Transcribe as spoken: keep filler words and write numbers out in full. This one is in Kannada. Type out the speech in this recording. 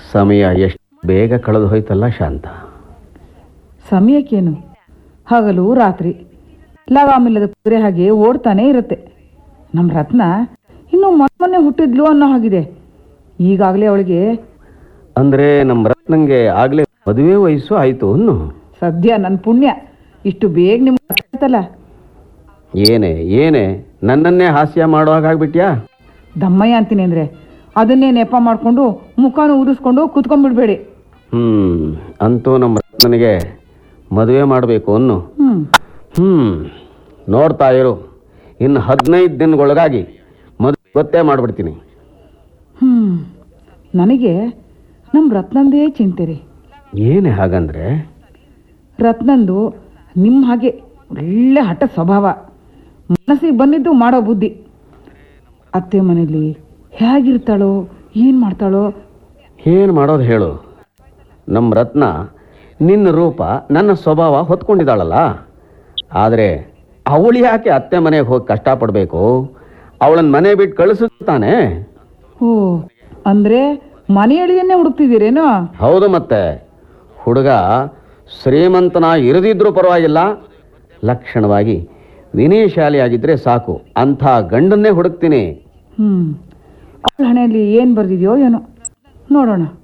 ಸಮಯ ಎಷ್ಟು ಬೇಗ ಕಳೆದು ಹೋಯ್ತಲ್ಲ ಶಾಂತ. ಸಮಯಕ್ಕೇನು, ಹಗಲು ರಾತ್ರಿ ಲಗಾಮಿಲ್ಲದ ಕುದುರೆ ಹಾಗೆ ಓಡ್ತಾನೆ ಇರುತ್ತೆ. ನಮ್ಮ ರತ್ನ ಇನ್ನೂ ಮೊನ್ನೆ ಹುಟ್ಟಿದ್ಲು ಅನ್ನೋ ಹಾಗಿದೆ. ಈಗಾಗಲೇ ಅವಳಿಗೆ ಅಂದರೆ ನಮ್ಮ ರತ್ನಂಗೆ ಆಗಲೇ ಮದುವೆ ವಯಸ್ಸು ಆಯಿತು ಅನ್ನು. ಸದ್ಯ ನನ್ನ ಪುಣ್ಯ ಇಷ್ಟು ಬೇಗ ನಿಮ್ಗೆ ಗೊತ್ತಾಯ್ತಲ್ಲ. ಏನೇ ಏನೇ ನನ್ನನ್ನೇ ಹಾಸ್ಯ ಮಾಡೋ ಹಾಗಾಗ್ಬಿಟ್ಯಾ? ದಮ್ಮಯ್ಯ ಅಂತೀನಿ ಅಂದರೆ ಅದನ್ನೇ ನೆಪ ಮಾಡಿಕೊಂಡು ಮುಖಾನು ಊದಿಸ್ಕೊಂಡು ಕೂತ್ಕೊಂಡ್ಬಿಡ್ಬೇಡಿ. ಹ್ಞೂ ಅಂತೂ ನಮ್ಮ ರತ್ನನಿಗೆ ಮದುವೆ ಮಾಡಬೇಕು ಅನ್ನು. ಹ್ಞೂ ಹ್ಞೂ ನೋಡ್ತಾ ಇರು, ಇನ್ನು ಹದಿನೈದು ದಿನಗೊಳಗಾಗಿ ಮದುವೆ ಗೊತ್ತೇ ಮಾಡಿಬಿಡ್ತೀನಿ. ಹ್ಞೂ ನನಗೆ ನಮ್ಮ ರತ್ನಂದೇ ಚಿಂತೆ ರೀ. ಏನೇ ಹಾಗಂದ್ರೆ? ರತ್ನಂದು ನಿಮ್ಮ ಹಾಗೆ ಒಳ್ಳೆ ಹಠ ಸ್ವಭಾವ, ಮನಸ್ಸಿಗೆ ಬಂದಿದ್ದು ಮಾಡೋ ಬುದ್ಧಿ. ಅತ್ತೆ ಮನೇಲಿ ಹೇಗಿರ್ತಾಳೋ ಏನು ಮಾಡ್ತಾಳೋ? ಏನು ಮಾಡೋದು ಹೇಳು? ನಮ್ಮ ರತ್ನ ನಿನ್ನ ರೂಪ ನನ್ನ ಸ್ವಭಾವ ಹೊತ್ಕೊಂಡಿದ್ದಾಳಲ್ಲ. ಆದರೆ ಅವಳು ಯಾಕೆ ಅತ್ತೆ ಮನೆಗೆ ಹೋಗಿ ಕಷ್ಟಪಡಬೇಕು? ಅವಳನ್ನ ಮನೆ ಬಿಟ್ಟು ಕಳಿಸುತ್ತಾನೆ. ಓ ಅಂದರೆ ಮನೆಯಳಿಯನ್ನೇ ಹುಡುಕ್ತಿದ್ದೀರೇನೋ? ಹೌದು, ಮತ್ತೆ ಹುಡುಗ ಶ್ರೀಮಂತನ ಇರದಿದ್ರೂ ಪರವಾಗಿಲ್ಲ, ಲಕ್ಷಣವಾಗಿ ವಿನಯಶಾಲಿಯಾಗಿದ್ದರೆ ಸಾಕು, ಅಂಥ ಗಂಡನ್ನೇ ಹುಡುಕ್ತೀನಿ. ಹ್ಞೂ ಅವಳ ಹಣೆಯಲ್ಲಿ ಏನು ಬರೆದಿದೆಯೋ ಏನೋ, ನೋಡೋಣ.